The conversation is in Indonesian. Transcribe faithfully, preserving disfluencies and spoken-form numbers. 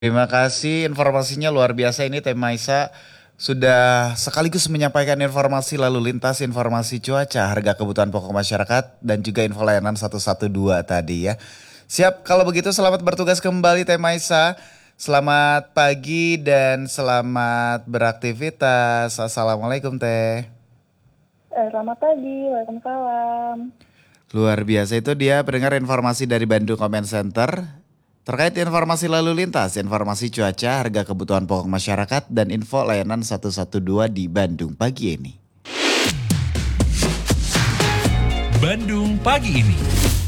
Terima kasih informasinya luar biasa ini Teh Maisa sudah sekaligus menyampaikan informasi lalu lintas, informasi cuaca, harga kebutuhan pokok masyarakat dan juga info layanan satu satu dua tadi ya. Siap kalau begitu selamat bertugas kembali Teh Maisa. Selamat pagi dan selamat beraktivitas. Assalamualaikum Teh. Eh, selamat pagi, waalaikumsalam. Luar biasa itu dia pendengar informasi dari Bandung Comment Center. Terkait informasi lalu lintas, informasi cuaca, harga kebutuhan pokok masyarakat, dan info layanan satu satu dua di Bandung pagi ini. Bandung pagi ini.